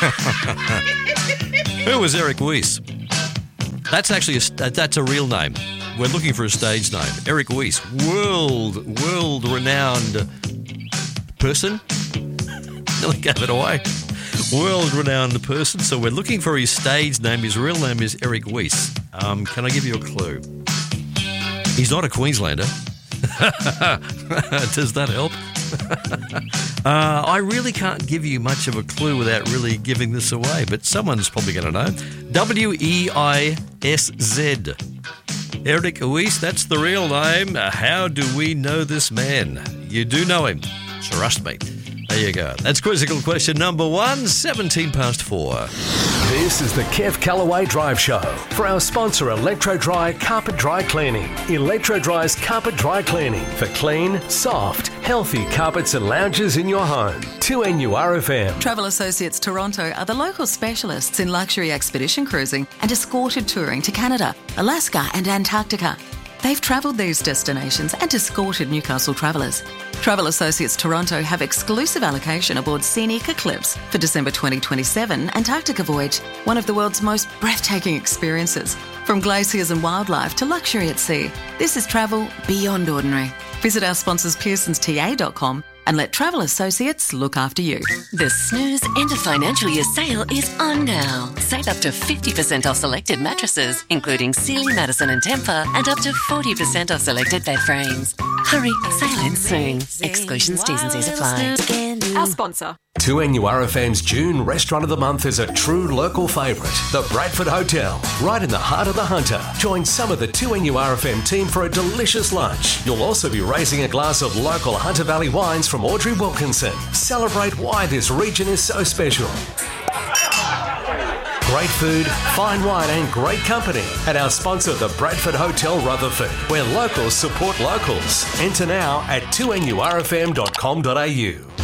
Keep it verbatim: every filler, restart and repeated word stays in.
Who was Eric Weiss? That's actually a, that's a real name. We're looking for a stage name. Eric Weiss, world, world-renowned person. Nearly gave it away. World-renowned person. So we're looking for his stage name. His real name is Eric Weiss. Um, can I give you a clue? He's not a Queenslander. Does that help? uh, I really can't give you much of a clue without really giving this away, but someone's probably going to know. W E I S Z. Eric Weiss, that's the real name. How do we know this man? You do know him. Trust me. There you go. That's Quizzical question number one, seventeen past four. This is the Kev Callaway Drive Show for our sponsor, Electro Dry Carpet Dry Cleaning. Electro Dry's Carpet Dry Cleaning for clean, soft, healthy carpets and lounges in your home. two N U R F M. Travel Associates Toronto are the local specialists in luxury expedition cruising and escorted touring to Canada, Alaska and Antarctica. They've travelled these destinations and escorted Newcastle travellers. Travel Associates Toronto have exclusive allocation aboard Scenic Eclipse for December twenty twenty-seven Antarctica voyage, one of the world's most breathtaking experiences. From glaciers and wildlife to luxury at sea, this is travel beyond ordinary. Visit our sponsors pearsons T A dot com and let Travel Associates look after you. The Snooze End of Financial Year sale is on now. Save up to fifty percent off selected mattresses, including Sealy, Madison and Tempur, and up to forty percent off selected bed frames. Hurry, sale ends soon. Exclusions, T's and C's apply. Our sponsor. two N U R F M's June Restaurant of the Month is a true local favourite, the Bradford Hotel, right in the heart of the Hunter. Join some of the two N U R F M team for a delicious lunch. You'll also be raising a glass of local Hunter Valley wines from Audrey Wilkinson. Celebrate why this region is so special. Great food, fine wine and great company at our sponsor, the Bradford Hotel Rutherford, where locals support locals. Enter now at two N U R F M dot com dot A U.